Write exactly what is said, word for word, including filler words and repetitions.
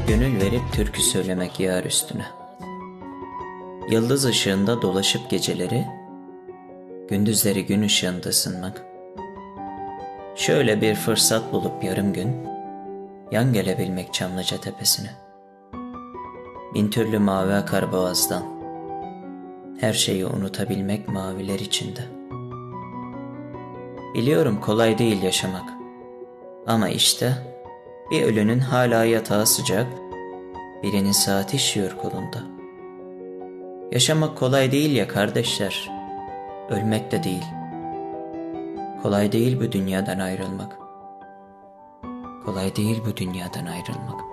Gönül verip türkü söylemek yar üstüne. Yıldız ışığında dolaşıp geceleri, gündüzleri gün ışığında ısınmak. Şöyle bir fırsat bulup yarım gün, yan gelebilmek Çamlıca tepesine. Bin türlü mavi akar boğazdan, her şeyi unutabilmek maviler içinde. Biliyorum kolay değil yaşamak, ama işte bir ölünün hala yatağı sıcak, birinin saati işiyor kolunda. Yaşamak kolay değil ya kardeşler, ölmek de değil. Kolay değil bu dünyadan ayrılmak. Kolay değil bu dünyadan ayrılmak.